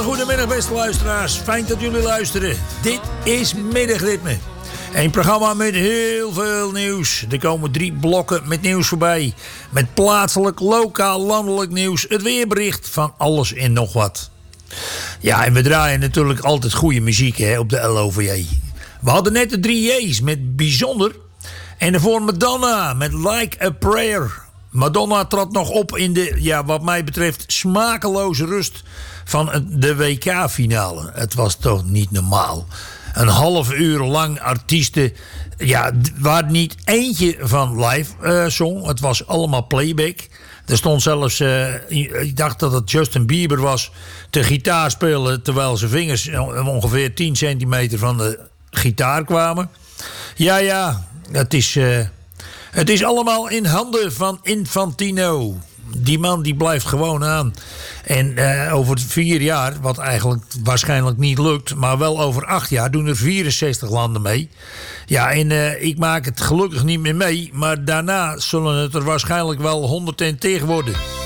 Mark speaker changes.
Speaker 1: goedemiddag beste luisteraars. Fijn dat jullie luisteren. Dit is Middagritme. Een programma met heel veel nieuws. Er komen 3 blokken met nieuws voorbij. Met plaatselijk, lokaal, landelijk nieuws. Het weerbericht van alles en nog wat. Ja, en we draaien natuurlijk altijd goede muziek hè, op de LOVJ. We hadden net de 3 J's met Bijzonder. En daarvoor Madonna met Like a Prayer. Madonna trad nog op in de, ja, wat mij betreft, smakeloze rust van de WK-finale. Het was toch niet normaal. Een half uur lang artiesten, ja, waar niet eentje van live zong. Het was allemaal playback. Er stond zelfs, ik dacht dat het Justin Bieber was, te gitaar spelen terwijl zijn vingers ongeveer 10 centimeter van de gitaar kwamen. Ja, het is allemaal in handen van Infantino. Die man die blijft gewoon aan. En over 4 jaar, wat eigenlijk waarschijnlijk niet lukt, maar wel over 8 jaar, doen er 64 landen mee. Ja, en ik maak het gelukkig niet meer mee, maar daarna zullen het er waarschijnlijk wel 110 worden.